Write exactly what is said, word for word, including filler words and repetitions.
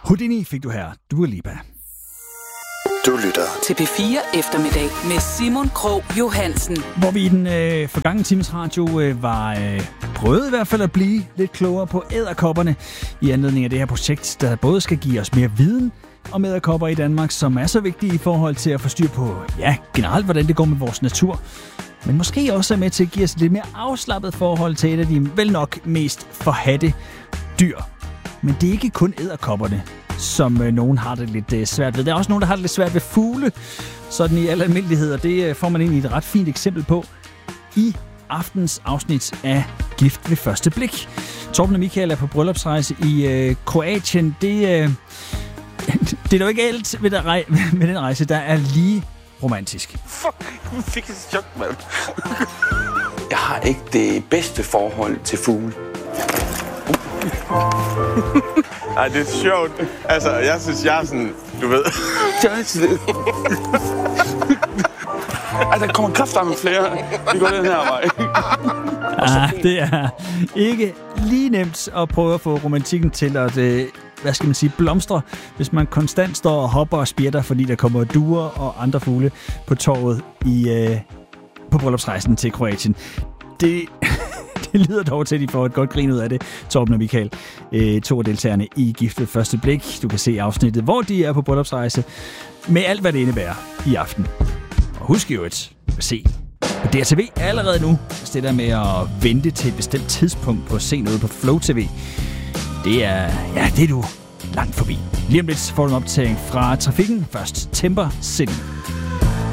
Houdini fik du her. Dua Lipa. Du lytter til P fire Eftermiddag med Simon Krog Johansen. Hvor vi i den øh, forgangne times radio øh, var øh, prøvet i hvert fald at blive lidt klogere på edderkopperne i anledning af det her projekt, der både skal give os mere viden om edderkopper i Danmark, som er så vigtige i forhold til at få styr på, ja, generelt hvordan det går med vores natur. Men måske også er med til at give os et lidt mere afslappet forhold til et af de vel nok mest forhadte dyr. Men det er ikke kun edderkopperne, som øh, nogen har det lidt øh, svært ved. Der er også nogen, der har det lidt svært ved fugle, sådan i al almindelighed, og det øh, får man egentlig et ret fint eksempel på i aftens afsnit af Gift ved første blik. Torben og Michael er på bryllupsrejse i øh, Kroatien. Det, øh, det er dog ikke alt ved, der rej- med den rejse, der er lige romantisk. Fuck, jeg fik et chok, mand. Jeg har ikke det bedste forhold til fugle. Ej, det er sjovt. Altså, jeg synes, jeg er sådan, du ved... Ej, der kommer kraftedeme flere. Vi går den her vej. Ah, det er ikke lige nemt at prøve at få romantikken til at, øh, hvad skal man sige, blomstre, hvis man konstant står og hopper og spjætter, fordi der kommer duer og andre fugle på torvet i, øh, på bryllupsrejsen til Kroatien. Det... Det lyder dog til, at de får et godt grin ud af det, Torben og Michael, øh, to af deltagerne i Gift ved første blik. Du kan se afsnittet, hvor de er på bryllupsrejse, med alt, hvad det indebærer i aften. Og husk jo at se på D R T V allerede nu, hvis det der med at vente til et bestemt tidspunkt på at se noget på Flow T V. Det er, ja, det er du langt forbi. Lige om lidt får du en opdatering fra trafikken. Først Timber City.